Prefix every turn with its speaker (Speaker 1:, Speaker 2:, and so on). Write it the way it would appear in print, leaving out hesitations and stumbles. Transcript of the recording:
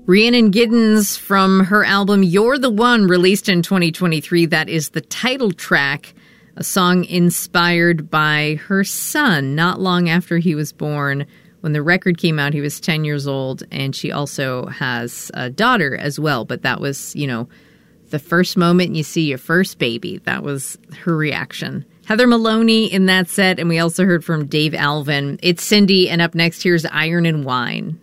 Speaker 1: Rhiannon Giddens from her album You're the One, released in 2023. That is the title track, a song inspired by her son not long after he was born. When the record came out, he was 10 years old, and she also has a daughter as well. But that was, the first moment you see your first baby. That was her reaction. Heather Maloney in that set, and we also heard from Dave Alvin. It's Cindy, and up next, here's Iron and Wine.